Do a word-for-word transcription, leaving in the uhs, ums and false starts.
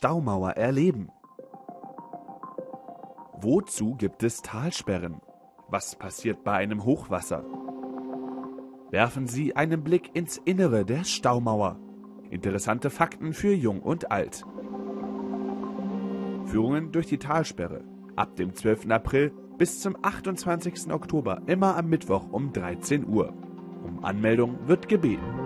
Staumauer erleben. Wozu gibt es Talsperren? Was passiert bei einem Hochwasser? Werfen Sie einen Blick ins Innere der Staumauer. Interessante Fakten für Jung und Alt. Führungen durch die Talsperre. Ab dem zwölften April bis zum achtundzwanzigsten Oktober, immer am Mittwoch um dreizehn Uhr. Um Anmeldung wird gebeten.